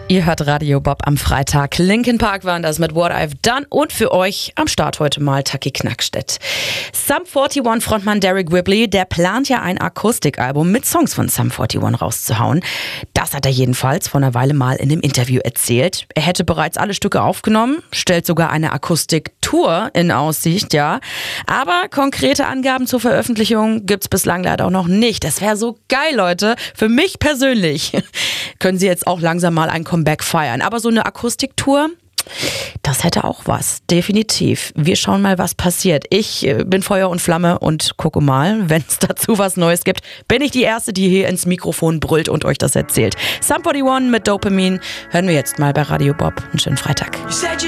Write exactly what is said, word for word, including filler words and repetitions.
Ihr hört Radio Bob am Freitag. Linkin Park waren das mit What I've Done und für euch am Start heute mal Taki Knackstedt. Sum einundvierzig Frontmann Derek Whibley, der plant ja ein Akustikalbum mit Songs von Sum einundvierzig rauszuhauen. Das hat er jedenfalls vor einer Weile mal in einem Interview erzählt. Er hätte bereits alle Stücke aufgenommen, stellt sogar eine Akustiktour in Aussicht, ja. Aber konkrete Angaben zur Veröffentlichung gibt's bislang leider auch noch nicht. Das wäre so geil, Leute. Für mich persönlich. Können Sie jetzt auch langsam mal ein Comeback feiern. Aber so eine Akustiktour, das hätte auch was. Definitiv. Wir schauen mal, was passiert. Ich äh, bin Feuer und Flamme und gucke mal, wenn es dazu was Neues gibt, bin ich die Erste, die hier ins Mikrofon brüllt und euch das erzählt. Sum einundvierzig mit Dopamine hören wir jetzt mal bei Radio Bob. Einen schönen Freitag.